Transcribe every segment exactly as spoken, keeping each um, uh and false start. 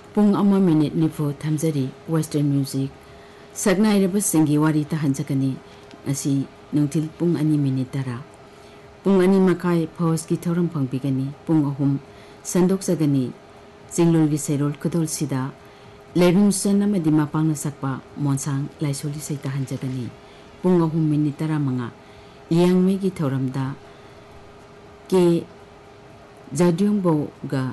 Pung ama minute nifu thamjari Western music. Sagnai singi wari tahanjakani asi nungtil pung ani minute tara. Pung ani makai pause ki thoram pangbigani pung ahum sandok sagani jinglol gi serol kudol sida Lerum sana madima pang nasakpa monsang laisoli say tahanjagani pung ahum minute tara mga iyang me gi thoram da ke jadyong bo ga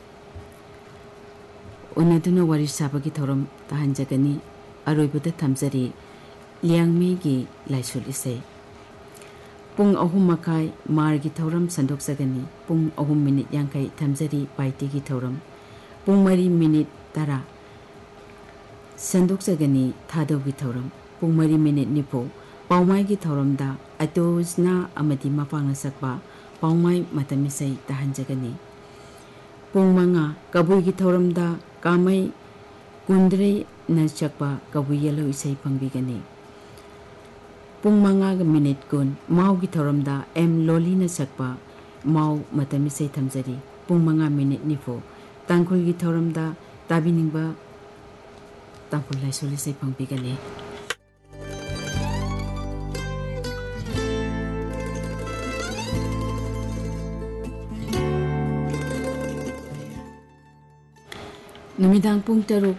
Unaduna wari sabagi thoram tahanjagani aroibuda thamjari liangme gi laisul ise pung ahum makai margi thoram sandok sagani pung ahum minute yangkai thamjari paiti gi thoram pung mari minute tara sandok sagani thado gi thoram pung mari minute nipo paumai gi thoram da atosna amadi mapang sakba paumai matamisai tahanjagani pung manga kabui gi thoram da kamai kundre na chakpa kabui yelo isai pangbigani pung manga ga minute kun mau gi thoram da em loli na chakpa mau matami sai thamjari pung manga minute nifo tangkhul gi thoram da tabiningba tangkhul lai soli sai pangbigani Numidang pung taruk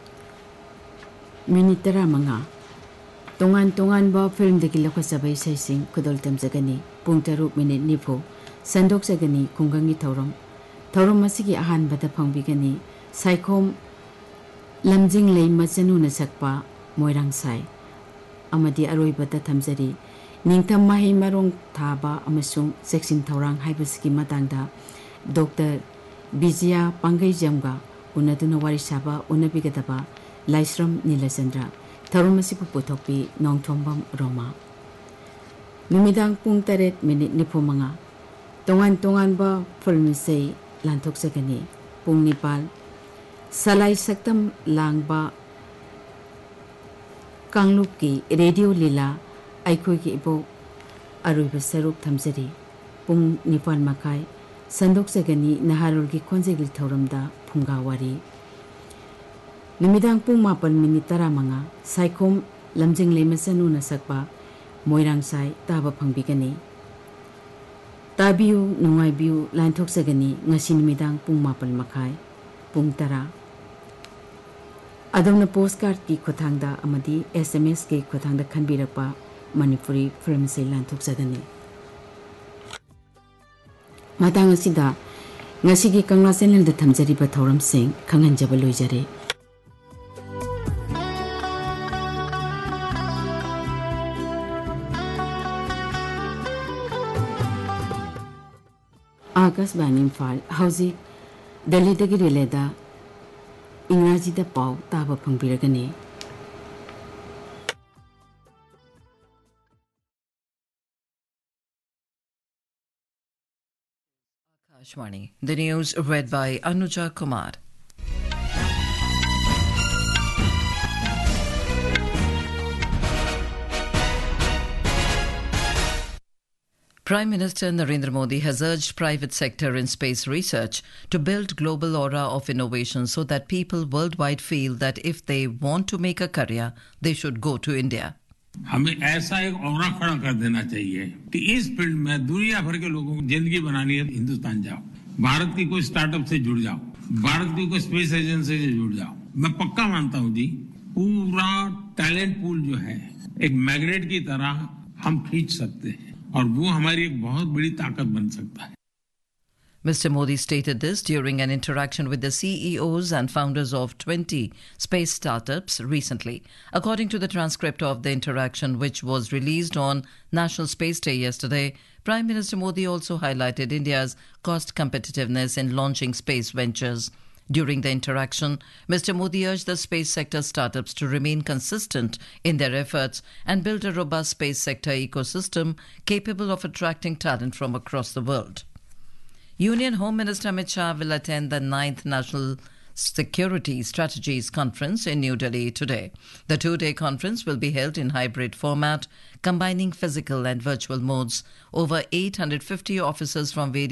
minute tara mga tongan-tongan ba film deki lakwa sabay saysing kudol tamjagani pung taruk minute nipo sandok sagani kunggangi tauram tauram masigi ahan bata pangbigani saikom lamjing lay masanu na sakpa moirang sai amadi aroi bata tamjari ningtam mahi marong thaba amasung seksin taurang haibasigi matangda Doctor Bijaya Pangai Jamga Unaduna wari saba unabigadaba Laisram Nilasandra Tarumasi puputopi nong tombam Roma Numidang pung taret minute nipo mga tongan-tongan ba fulmisay lantok sagani pung Nepal salay saktam lang ba Kanglup ki radio lila aikoy ki ibo aroy basarok thamjari pung Nepal makai sandok sagani naharol ki konjegil thauramda Pungawari Numidang pung mapal minute tara mga saikom lamjing lemasanu na sakpa moirang sai taba pangbigani tabiu nungai biu lanthok sagani ngasi numidang pung mapal makai pung tara adamna postcard ki khothangda amadi S M S ki khothangda khanbirakpa Manipuri film se lanthok sagani matang asida Ngasigi kangla senel da thamjari ba thoram sing khangan jaba loijare Akas banim fal hausi Delhi dagi releda Ingraji da pau taba pangbiragani Ashwani. The news read by Anuja Kumar. Prime Minister Narendra Modi has urged private sector in space research to build global aura of innovation so that people worldwide feel that if they want to make a career, they should go to India. हमें ऐसा एक औरा खड़ा कर देना चाहिए कि इस field में दुनिया भर के लोगों को जिंदगी बनानी है हिंदुस्तान जाओ भारत की कोई स्टार्टअप से जुड़ जाओ भारत की कोई स्पेस एजेंसी से जुड़ जाओ मैं पक्का मानता हूं जी पूरा टैलेंट पूल जो है एक मैग्नेट की तरह हम खींच सकते हैं और वो हमारी एक बहुत बड़ी ताकत बन सकता है Mister Modi stated this during an interaction with the C E Os and founders of twenty space startups recently. According to the transcript of the interaction, which was released on National Space Day yesterday, Prime Minister Modi also highlighted India's cost competitiveness in launching space ventures. During the interaction, Mister Modi urged the space sector startups to remain consistent in their efforts and build a robust space sector ecosystem capable of attracting talent from across the world. Union Home Minister Amit Shah will attend the ninth National Security Strategies Conference in New Delhi today. The two-day conference will be held in hybrid format, combining physical and virtual modes. Over eight hundred fifty officers from various